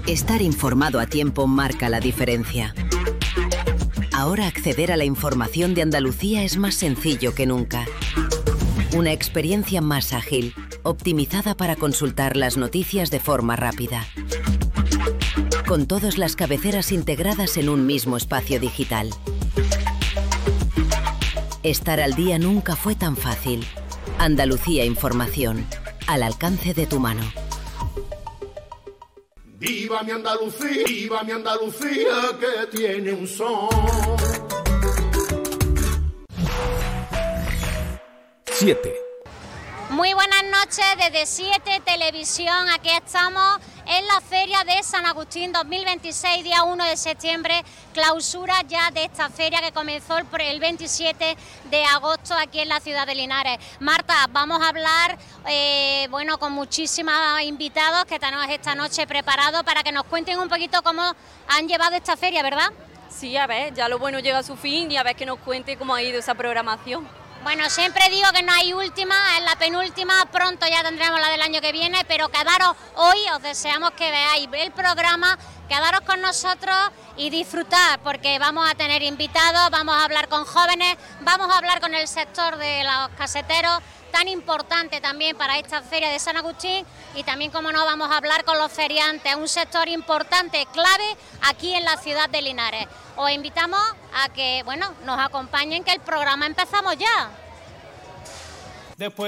Estar informado a tiempo marca la diferencia. Ahora acceder a la información de Andalucía es más sencillo que nunca. Una experiencia más ágil, optimizada para consultar las noticias de forma rápida. Con todas las cabeceras integradas en un mismo espacio digital. Estar al día nunca fue tan fácil. Andalucía Información, al alcance de tu mano. Viva mi Andalucía que tiene un son. 7. Muy buenas noches desde 7 Televisión. Aquí estamos en la Feria de San Agustín 2026, día 1 de septiembre, clausura ya de esta feria que comenzó el 27 de agosto aquí en la ciudad de Linares. Marta, vamos a hablar con muchísimos invitados que tenemos esta noche preparados para que nos cuenten un poquito cómo han llevado esta feria, ¿verdad? Sí, a ver, ya lo bueno llega a su fin y a ver que nos cuente cómo ha ido esa programación. Bueno, siempre digo que no hay última, es la penúltima, pronto ya tendremos la del año que viene, pero quedaros hoy, os deseamos que veáis el programa, quedaros con nosotros y disfrutar, porque vamos a tener invitados, vamos a hablar con jóvenes, vamos a hablar con el sector de los caseteros, tan importante también para esta feria de San Agustín, y también, como no, vamos a hablar con los feriantes, un sector importante, clave aquí en la ciudad de Linares. Os invitamos a que, nos acompañen, que el programa empezamos ya. Después